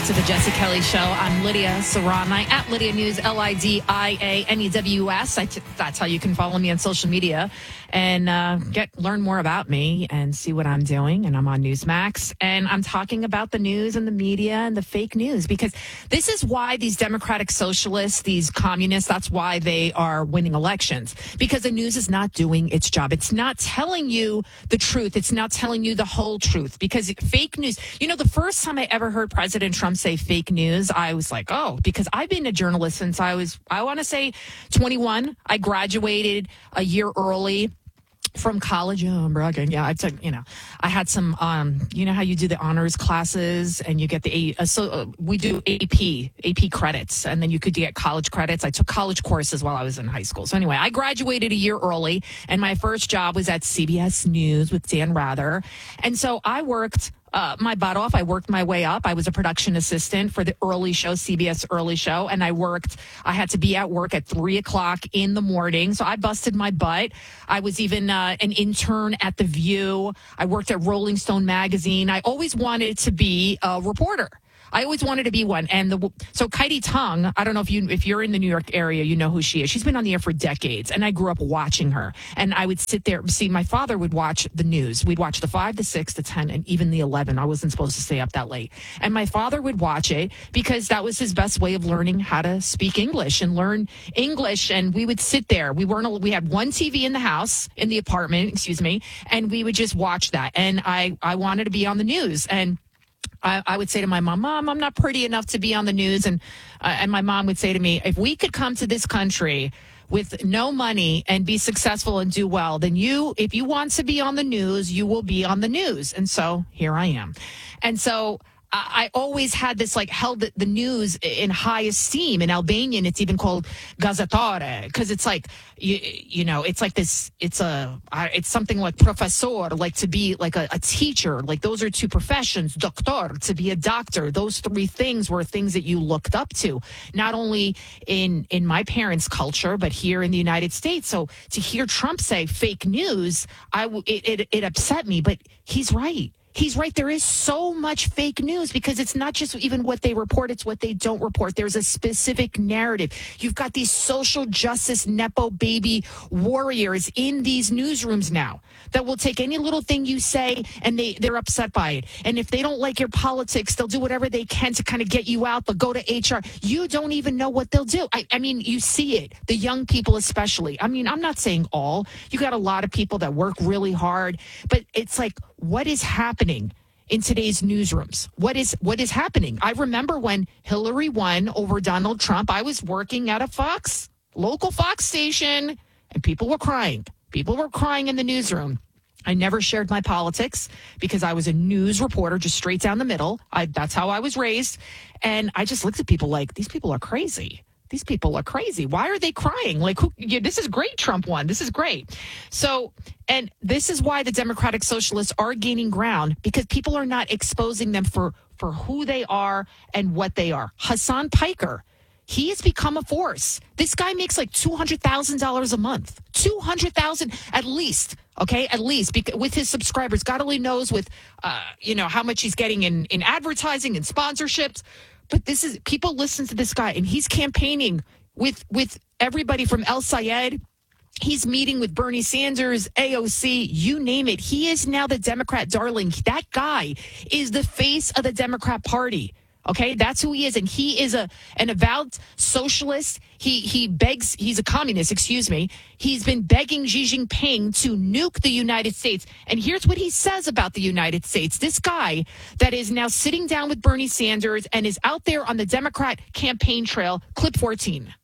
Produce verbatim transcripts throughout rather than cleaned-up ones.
back to the Jesse Kelly Show. I'm Lydia Serrani at Lydia News, L I D I A N E W S. I t- that's how you can follow me on social media and uh, get learn more about me and see what I'm doing. And I'm on Newsmax. And I'm talking about the news and the media and the fake news, because this is why these democratic socialists, these communists, that's why they are winning elections, because the news is not doing its job. It's not telling you the truth. It's not telling you the whole truth, because fake news, you know, the first time I ever heard President Trump say fake news, I was like, oh, because I've been a journalist since I was, I want to say twenty-one. I graduated a year early from college. Oh, I'm bragging. Yeah, I took, you know, I had some, um, you know how you do the honors classes and you get the, uh, so uh, we do A P, A P credits, and then you could get college credits. I took college courses while I was in high school. So anyway, I graduated a year early, and my first job was at C B S News with Dan Rather. And so I worked Uh, my butt off. I worked my way up. I was a production assistant for the early show, C B S Early Show. And I worked, I had to be at work at three o'clock in the morning. So I busted my butt. I was even uh, an intern at The View. I worked at Rolling Stone magazine. I always wanted to be a reporter. I always wanted to be one. And the, so Katie Tung, I don't know if you, if you're in the New York area, you know who she is. She's been on the air for decades, and I grew up watching her. And I would sit there, see, my father would watch the news. We'd watch the five, the six, the ten, and even the eleven. I wasn't supposed to stay up that late. And my father would watch it because that was his best way of learning how to speak English and learn English. And we would sit there. We weren't, we had one T V in the house, in the apartment, excuse me, and we would just watch that. And I, I wanted to be on the news. And I, I would say to my mom, Mom, I'm not pretty enough to be on the news. And uh, and my mom would say to me, if we could come to this country with no money and be successful and do well, then you, if you want to be on the news, you will be on the news. And so here I am. And so I always had this, like, held the, the news in high esteem. In Albanian, it's even called gazetare, because it's like, you, you know, it's like this, it's a, it's something like professor, like to be like a, a teacher. Like, those are two professions. Doctor, to be a doctor. Those three things were things that you looked up to, not only in, in my parents' culture, but here in the United States. So to hear Trump say fake news, I, it, it, it upset me, but he's right. He's right. There is so much fake news because it's not just even what they report. It's what they don't report. There's a specific narrative. You've got these social justice Nepo baby warriors in these newsrooms now that will take any little thing you say and they, they're upset by it. And if they don't like your politics, they'll do whatever they can to kind of get you out. They'll go to H R. You don't even know what they'll do. I, I mean, you see it. The young people especially. I mean, I'm not saying all. You got a lot of people that work really hard. But it's like, what is happening in today's newsrooms? What is what is happening? I remember when Hillary won over Donald Trump, I was working at a Fox, local Fox station, and people were crying. People were crying in the newsroom. I never shared my politics because I was a news reporter, just straight down the middle. I, that's how I was raised. And I just looked at people like, these people are crazy. These people are crazy. Why are they crying? Like, who, yeah, this is great. Trump won. This is great. So, and this is why the Democratic Socialists are gaining ground, because people are not exposing them for, for who they are and what they are. Hassan Piker, he has become a force. This guy makes like two hundred thousand dollars a month. two hundred thousand dollars at least. Okay, at least because with his subscribers. God only knows with, uh, you know, how much he's getting in, in advertising and sponsorships. But this is, people listen to this guy, and he's campaigning with with everybody from El Sayed. He's meeting with Bernie Sanders, A O C, you name it. He is now the Democrat darling. That guy is the face of the Democrat Party. Okay, that's who he is. And he is a an avowed socialist. He he begs, he's a communist, excuse me. He's been begging Xi Jinping to nuke the United States. And here's what he says about the United States. This guy that is now sitting down with Bernie Sanders and is out there on the Democrat campaign trail, clip fourteen.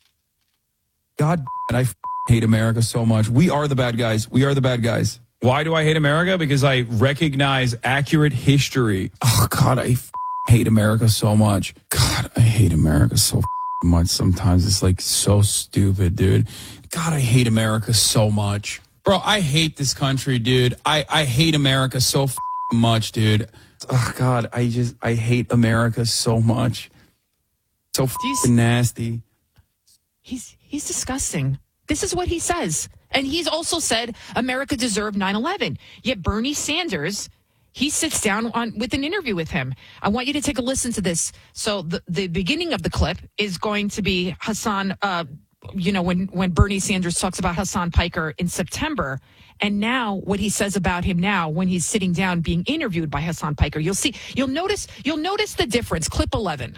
God, I f- hate America so much. We are the bad guys. We are the bad guys. Why do I hate America? Because I recognize accurate history. Oh, God, I f- hate America so much. God, I hate America so f- much. Sometimes it's like so stupid, dude. God, I hate America so much. Bro, I hate this country, dude. I, I hate America so f- much, dude. Oh, God, I just, I hate America so much. So f- nasty. He's, he's disgusting. This is what he says. And he's also said America deserved nine eleven. Yet Bernie Sanders, he sits down on with an interview with him. I want you to take a listen to this. So the, the beginning of the clip is going to be Hassan, uh, you know, when, when Bernie Sanders talks about Hassan Piker in September. And now what he says about him now when he's sitting down being interviewed by Hassan Piker. You'll see, you'll notice, you'll notice the difference. Clip eleven.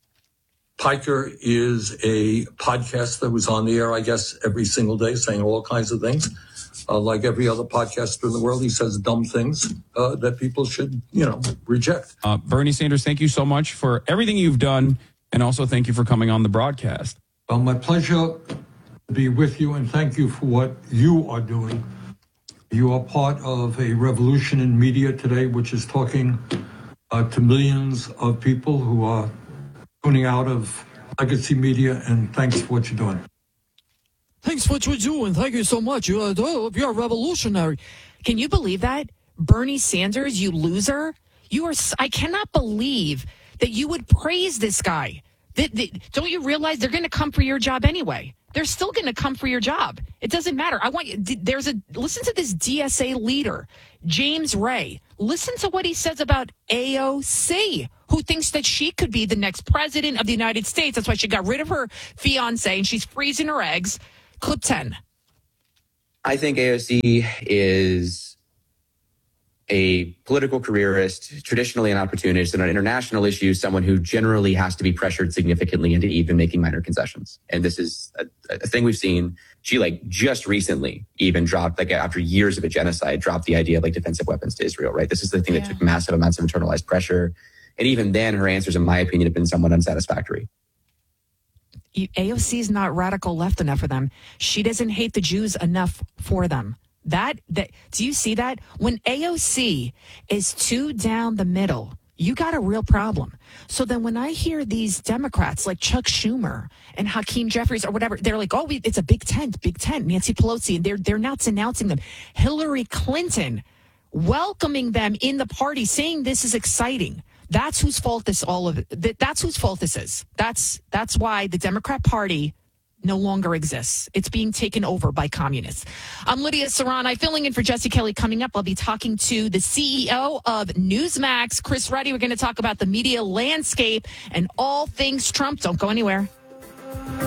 Piker is a podcast that was on the air, I guess, every single day saying all kinds of things. Uh, like every other podcaster in the world, he says dumb things uh, that people should, you know, reject. Uh, Bernie Sanders, thank you so much for everything you've done. And also thank you for coming on the broadcast. Well, my pleasure to be with you, and thank you for what you are doing. You are part of a revolution in media today, which is talking uh, to millions of people who are tuning out of legacy media, and thanks for what you're doing. Thanks for what you're doing. Thank you so much. You're, you're revolutionary. Can you believe that? Bernie Sanders, you loser. You are. I cannot believe that you would praise this guy. That, that, don't you realize they're going to come for your job anyway? They're still going to come for your job. It doesn't matter. I want you, there's a, listen to this D S A leader, James Ray. Listen to what he says about A O C, who thinks that she could be the next president of the United States. That's why she got rid of her fiance and she's freezing her eggs. Clip ten. I think A O C is a political careerist, traditionally an opportunist, and on international issues, someone who generally has to be pressured significantly into even making minor concessions. And this is a, a thing we've seen. She like just recently even dropped, like after years of a genocide, dropped the idea of like defensive weapons to Israel, right? This is the thing yeah. that took massive amounts of internalized pressure. And even then, her answers, in my opinion, have been somewhat unsatisfactory. A O C is not radical left enough for them. She doesn't hate the Jews enough for them. That, that, do you see that? When A O C is too down the middle, you got a real problem. So then when I hear these Democrats like Chuck Schumer and Hakeem Jeffries or whatever, they're like, oh, we, it's a big tent, big tent, Nancy Pelosi, and they're, they're now denouncing them. Hillary Clinton welcoming them in the party, saying this is exciting. That's whose fault this all of it. That's whose fault this is. That's, that's why the Democrat Party no longer exists. It's being taken over by communists. I'm Lydia Serrani, filling in for Jesse Kelly. Coming up, I'll be talking to the C E O of Newsmax, Chris Ruddy. We're going to talk about the media landscape and all things Trump. Don't go anywhere.